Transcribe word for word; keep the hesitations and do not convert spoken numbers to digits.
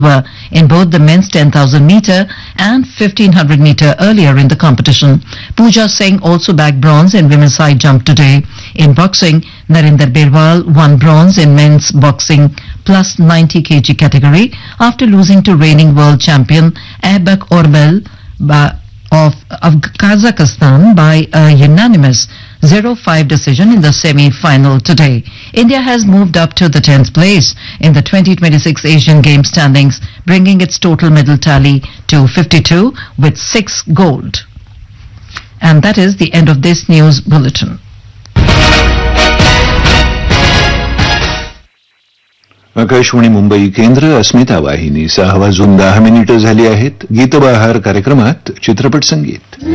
were in both the men's ten thousand meter and fifteen hundred meter earlier in the competition. Pooja Singh also bagged bronze in women's high jump today. In boxing, Narinder Berwal won bronze in men's boxing plus ninety kilograms category after losing to reigning world champion Aybek Orbel of, of Kazakhstan by a unanimous zero five decision in the semi-final today. India has moved up to the tenth place in the twenty twenty-six Asian Games standings, bringing its total medal tally to fifty-two with six gold. And that is the end of this news bulletin. Akashvani Mumbai केंद्र अस्मिता वाहिनी सहा वाजून दहा मिनिटं झाली आहेत. गीतबहार कार्यक्रमात चित्रपट संगीत.